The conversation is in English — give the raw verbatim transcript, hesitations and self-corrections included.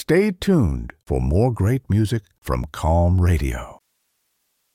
Stay tuned for more great music from Calm Radio.